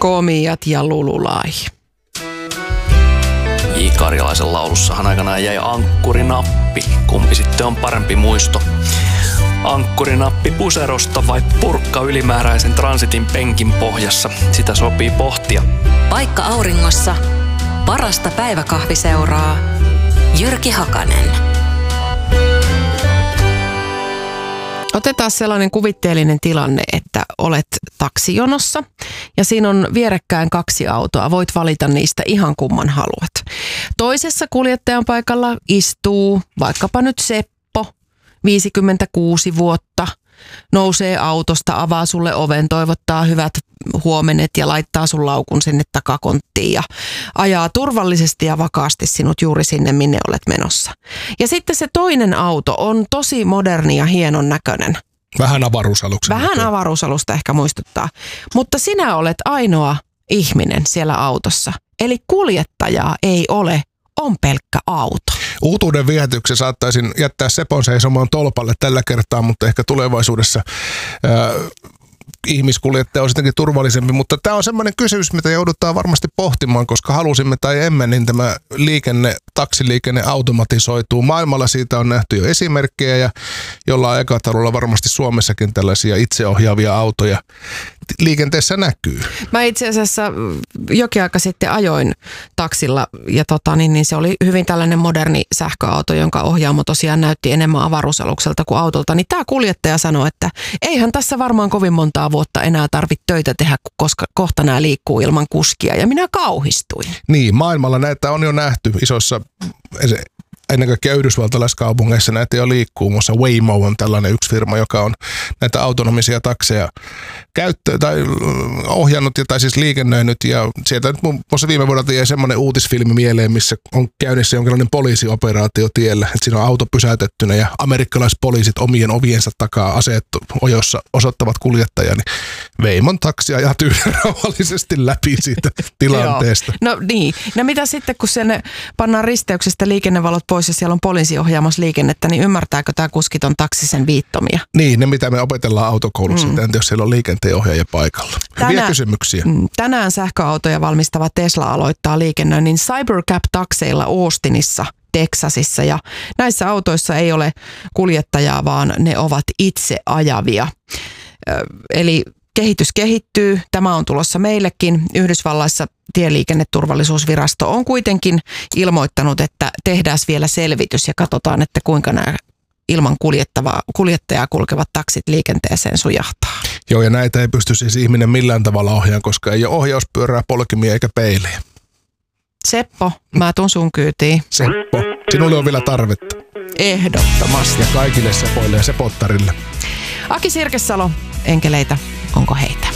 Komiat ja Lululai. J. Karjalaisen laulussahan aikanaan jäi ankkurinappi. Kumpi sitten on parempi muisto? Ankkurinappi puserosta vai purkka ylimääräisen transitin penkin pohjassa? Sitä sopii pohtia. Paikka auringossa. Parasta päiväkahviseuraa. Jyrki Hakanen. Otetaan sellainen kuvitteellinen tilanne, että olet taksijonossa ja siinä on vierekkäin 2 autoa. Voit valita niistä ihan kumman haluat. Toisessa kuljettajan paikalla istuu vaikkapa nyt Seppo, 56 vuotta. Nousee autosta, avaa sulle oven, toivottaa hyvät huomenet ja laittaa sun laukun sinne takakonttiin ja ajaa turvallisesti ja vakaasti sinut juuri sinne, minne olet menossa. Ja sitten se toinen auto on tosi moderni ja hienon näköinen. Vähän avaruusaluksen. Vähän avaruusalusta ehkä muistuttaa. Mutta sinä olet ainoa ihminen siellä autossa. Eli kuljettajaa ei ole, on pelkkä auto. Uutuuden viehätyksen saattaisin jättää Sepon seisomaan tolpalle tällä kertaa, mutta ehkä tulevaisuudessa ihmiskuljettaja on sittenkin turvallisempi, mutta tämä on semmoinen kysymys, mitä joudutaan varmasti pohtimaan, koska halusimme tai emme, niin tämä taksiliikenne automatisoituu. Maailmalla siitä on nähty jo esimerkkejä ja jollain aikataululla varmasti Suomessakin tällaisia itseohjaavia autoja liikenteessä näkyy. Mä itse asiassa jokin aika sitten ajoin taksilla ja niin se oli hyvin tällainen moderni sähköauto, jonka ohjaamo tosiaan näytti enemmän avaruusalukselta kuin autolta. Niin tämä kuljettaja sanoi, että eihän tässä varmaan kovin montaa vuotta enää tarvitse töitä tehdä, koska kohta nämä liikkuu ilman kuskia ja minä kauhistuin. Niin, maailmalla näitä on jo nähty isoissa ennen kaikkea yhdysvaltalaiskaupungeissa näitä jo liikkuu. Muassa Waymo on tällainen yksi firma, joka on näitä autonomisia takseja ohjannut tai siis liikennöinyt. Ja sieltä nyt muun muassa viime vuodelta jäi semmoinen uutisfilmi mieleen, missä on käynnissä jonkinlainen poliisioperaatio tiellä. Että siinä on auto pysäytettynä ja amerikkalaispoliisit omien oviensa takaa aseet ojossa osoittavat kuljettajaa. Niin Waymon taksi ajaa tyyden rauhallisesti läpi siitä tilanteesta. No niin. No mitä sitten, kun sen pannaan risteyksestä liikennevalot pois ja siellä on poliisi ohjaamassa liikennettä, niin ymmärtääkö tämä kuskiton taksisen viittomia? Niin, ne mitä me opetellaan autokoulussa, entä jos siellä on liikenteenohjaaja paikalla. Hyviä kysymyksiä. Tänään sähköautoja valmistava Tesla aloittaa liikennöinnin Cybercab-takseilla Austinissa, Teksasissa, ja näissä autoissa ei ole kuljettajaa, vaan ne ovat itse ajavia. Eli kehitys kehittyy. Tämä on tulossa meillekin. Yhdysvalloissa Tieliikenneturvallisuusvirasto on kuitenkin ilmoittanut, että tehdään vielä selvitys ja katsotaan, että kuinka nämä ilman kuljettajaa kulkevat taksit liikenteeseen sujahtaa. Joo, ja näitä ei pysty siis ihminen millään tavalla ohjaamaan, koska ei ole ohjauspyörää, polkimia eikä peilejä. Seppo, mä tuun sun kyytiin. Seppo, sinulle on vielä tarvetta. Ehdottomasti. Ja kaikille sepoille ja sepottarille. Aki Sirkesalo, enkeleitä, onko heitä?